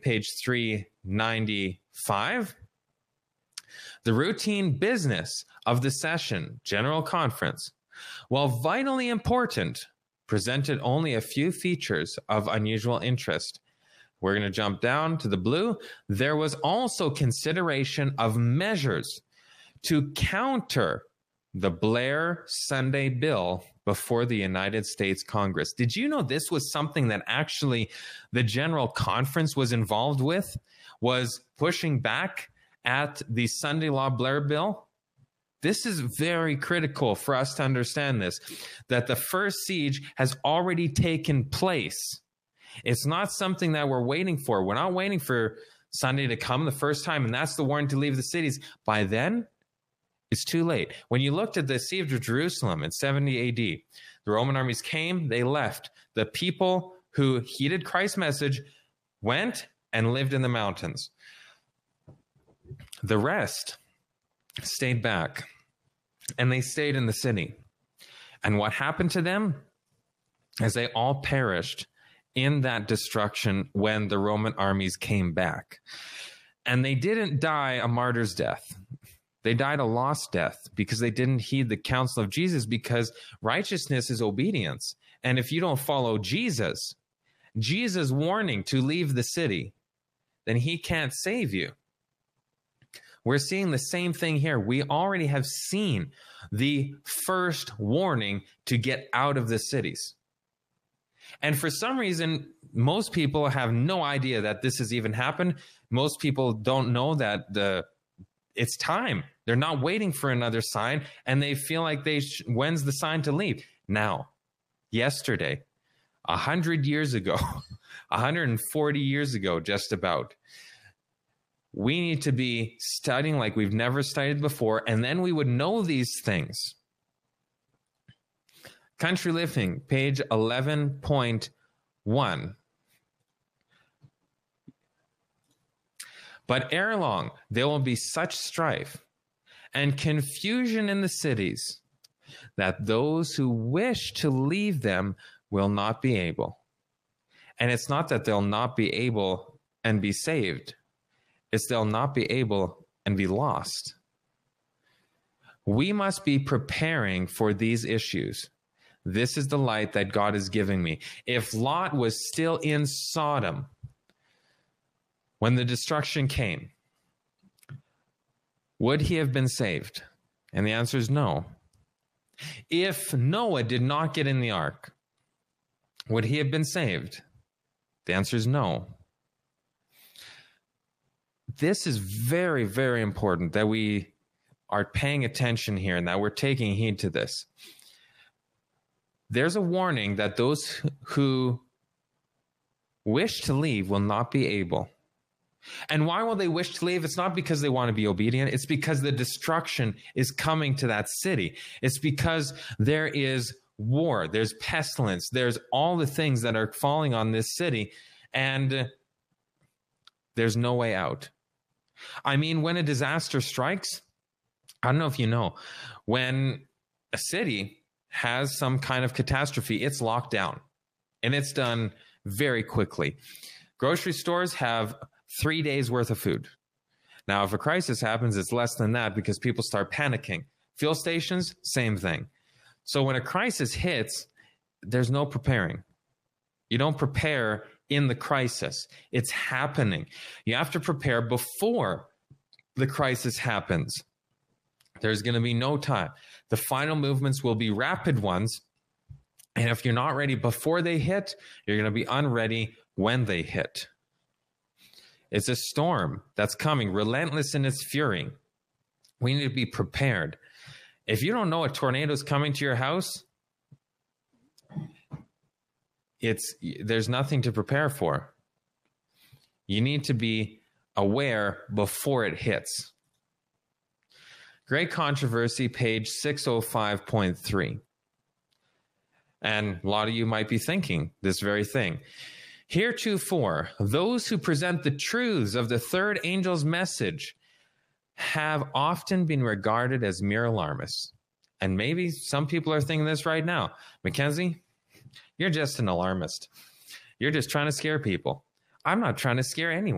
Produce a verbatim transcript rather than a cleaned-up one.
page three ninety-five. The routine business of the session, General Conference, while vitally important, presented only a few features of unusual interest. We're going to jump down to the blue. There was also consideration of measures to counter the Blair Sunday Bill before the United States Congress. Did you know this was something that actually the General Conference was involved with, was pushing back at the Sunday Law Blair Bill? This is very critical for us to understand this, that the first siege has already taken place. It's not something that we're waiting for. We're not waiting for Sunday to come the first time, and that's the warning to leave the cities. By then, it's too late. When you looked at the siege of Jerusalem in seventy A D, the Roman armies came, they left. The people who heeded Christ's message went and lived in the mountains. The rest stayed back, and they stayed in the city. And what happened to them? As they all perished in that destruction when the Roman armies came back. And they didn't die a martyr's death. They died a lost death because they didn't heed the counsel of Jesus, because righteousness is obedience. And if you don't follow Jesus, Jesus' warning to leave the city, then he can't save you. We're seeing the same thing here. We already have seen the first warning to get out of the cities. And for some reason, most people have no idea that this has even happened. Most people don't know that the it's time. They're not waiting for another sign, and they feel like they sh- when's the sign to leave? Now, yesterday, a hundred years ago, one hundred forty years ago, just about, we need to be studying like we've never studied before, and then we would know these things. Country Living, page eleven point one. But ere long, there will be such strife and confusion in the cities that those who wish to leave them will not be able. And it's not that they'll not be able and be saved. It's they'll not be able and be lost. We must be preparing for these issues. This is the light that God is giving me. If Lot was still in Sodom when the destruction came, would he have been saved? And the answer is no. If Noah did not get in the ark, would he have been saved? The answer is no. This is very, very important that we are paying attention here and that we're taking heed to this. There's a warning that those who wish to leave will not be able. And why will they wish to leave? It's not because they want to be obedient. It's because the destruction is coming to that city. It's because there is war. There's pestilence. There's all the things that are falling on this city. And there's no way out. I mean, when a disaster strikes, I don't know if you know, when a city has some kind of catastrophe, it's locked down. And it's done very quickly. Grocery stores have three days worth of food. Now, if a crisis happens, it's less than that because people start panicking. Fuel stations, same thing. So when a crisis hits, there's no preparing. You don't prepare in the crisis. It's happening. You have to prepare before the crisis happens. There's going to be no time. The final movements will be rapid ones. And if you're not ready before they hit, you're going to be unready when they hit. It's a storm that's coming, relentless in its fury. We need to be prepared. If you don't know a tornado is coming to your house, it's there's nothing to prepare for. You need to be aware before it hits. Great Controversy, page six oh five point three. And a lot of you might be thinking this very thing. Heretofore, those who present the truths of the third angel's message have often been regarded as mere alarmists. And maybe some people are thinking this right now. Mackenzie, you're just an alarmist. You're just trying to scare people. I'm not trying to scare anyone.